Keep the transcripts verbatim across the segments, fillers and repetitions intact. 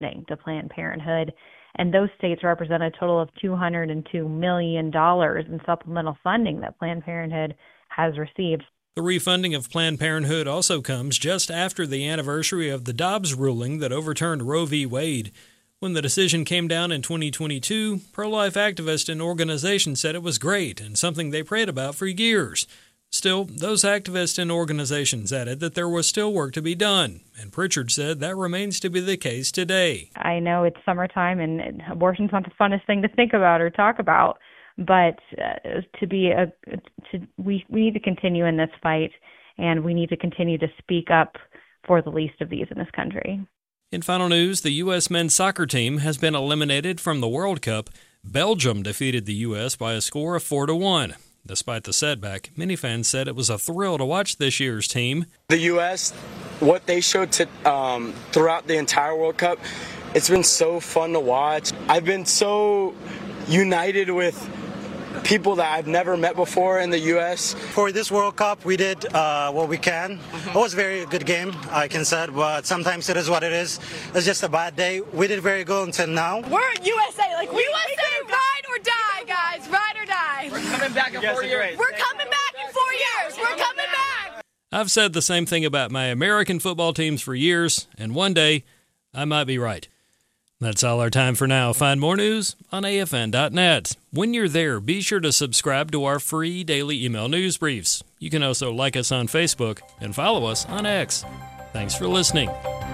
to Planned Parenthood. And those states represent a total of two hundred two million dollars in supplemental funding that Planned Parenthood has received. The refunding of Planned Parenthood also comes just after the anniversary of the Dobbs ruling that overturned Roe v. Wade. When the decision came down in twenty twenty-two, pro-life activists and organizations said it was great and something they prayed about for years. Still, those activists and organizations added that there was still work to be done, and Pritchard said that remains to be the case today. I know it's summertime and abortion's not the funnest thing to think about or talk about, but uh, to be a to, we we need to continue in this fight, and we need to continue to speak up for the least of these in this country. In final news, the U S men's soccer team has been eliminated from the World Cup. Belgium defeated the U S by a score of four to one. Despite the setback, many fans said it was a thrill to watch this year's team. The U S, what they showed to, um, throughout the entire World Cup, it's been so fun to watch. I've been so united with people that I've never met before in the U S. For this World Cup, we did uh, what we can. It was a very good game, I can say, but sometimes it is what it is. It's just a bad day. We did very good until now. We're U S A, like we U S A, ride or die, guys, ride or die. We're coming back in four years. We're coming back in four years. We're coming back. I've said the same thing about my American football teams for years, and one day I might be right. That's all our time for now. Find more news on A F N dot net. When you're there, be sure to subscribe to our free daily email news briefs. You can also like us on Facebook and follow us on X. Thanks for listening.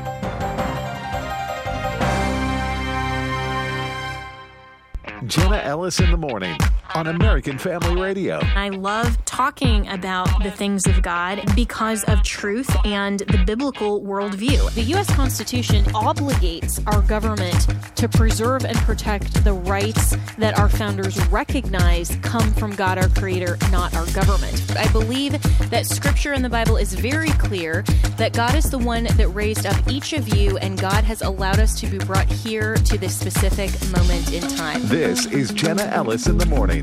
Jenna Ellis in the morning on American Family Radio. I love talking about the things of God because of truth and the biblical worldview. The U S Constitution obligates our government to preserve and protect the rights that our founders recognize come from God, our Creator, not our government. I believe that Scripture in the Bible is very clear that God is the one that raised up each of you, and God has allowed us to be brought here to this specific moment in time. This is Jenna Ellis in the morning.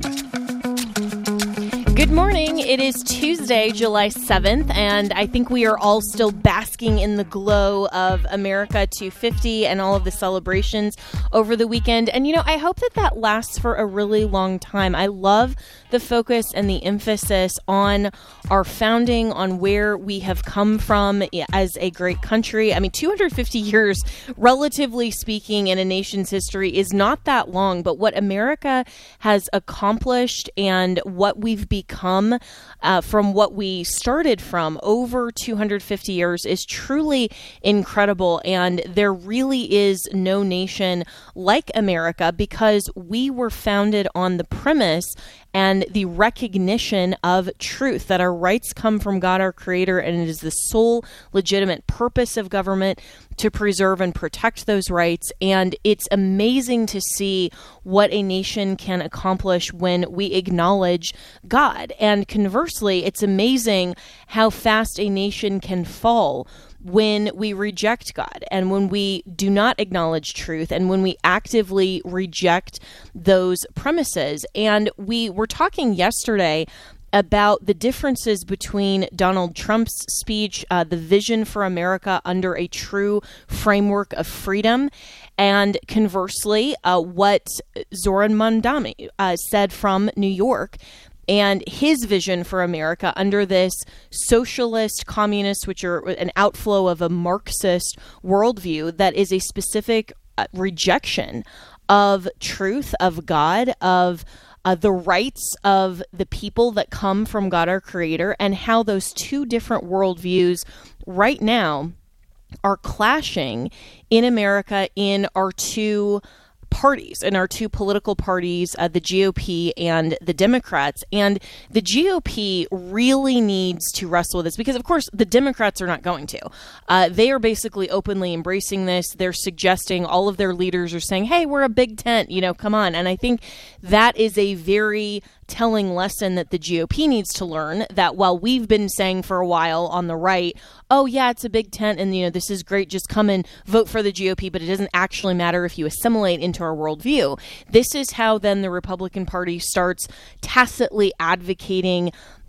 Good morning. It is Tuesday, July seventh, and I think we are all still basking in the glow of America two fifty and all of the celebrations over the weekend. And, you know, I hope that that lasts for a really long time. I love the focus and the emphasis on our founding, on where we have come from as a great country. I mean, two hundred fifty years, relatively speaking, in a nation's history is not that long, but what America has accomplished and what we've become uh, from what we started from over two hundred fifty years is truly incredible. And there really is no nation like America because we were founded on the premise and the recognition of truth, that our rights come from God, our Creator, and it is the sole legitimate purpose of government to preserve and protect those rights. And it's amazing to see what a nation can accomplish when we acknowledge God. And conversely, it's amazing how fast a nation can fall when we reject God and when we do not acknowledge truth and when we actively reject those premises. And we were talking yesterday about the differences between Donald Trump's speech, uh, the vision for America under a true framework of freedom, and conversely, uh, what Zoran Mandami uh, said from New York, and his vision for America under this socialist, communist, which are an outflow of a Marxist worldview that is a specific uh, rejection of truth, of God, of uh, the rights of the people that come from God, our Creator, and how those two different worldviews right now are clashing in America in our two parties, in our two political parties, uh, the G O P and the Democrats. And the G O P really needs to wrestle with this because, of course, the Democrats are not going to. Uh, they are basically openly embracing this. They're suggesting, all of their leaders are saying, hey, we're a big tent, you know, come on. And I think that is a very telling lesson that the G O P needs to learn, that while we've been saying for a while on the right, oh yeah, it's a big tent and, you know, this is great, just come and vote for the G O P, but it doesn't actually matter if you assimilate into our worldview. This is how then the Republican Party starts tacitly advocating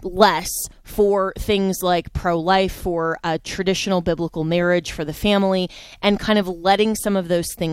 less for things like pro-life, for a traditional biblical marriage, for the family, and kind of letting some of those things